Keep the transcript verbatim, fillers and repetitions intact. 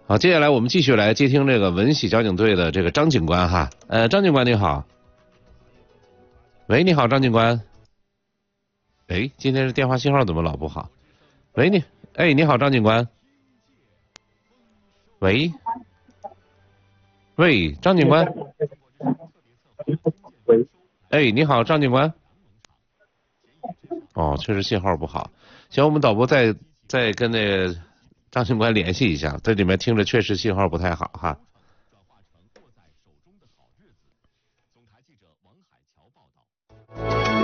好，接下来我们继续来接听这个文喜交警队的这个张警官哈。呃，张警官你好。喂，你好，张警官。哎，今天这电话信号怎么老不好？喂，你，哎，你好，张警官。喂，喂，张警官。 喂， 哎，你好，张警官。哦，确实信号不好。行，我们导播再再跟那个张警官联系一下，这里面听着确实信号不太好哈。